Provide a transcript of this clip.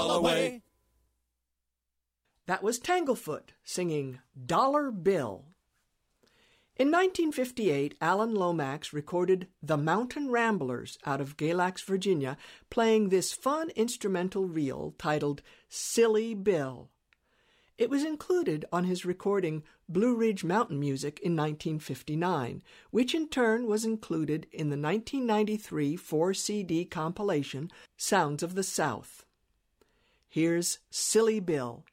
away. That was Tanglefoot singing Dollar Bill. In 1958, Alan Lomax recorded The Mountain Ramblers out of Galax, Virginia, playing this fun instrumental reel titled Silly Bill. It was included on his recording Blue Ridge Mountain Music in 1959, which in turn was included in the 1993 4-CD compilation Sounds of the South. Here's Silly Bill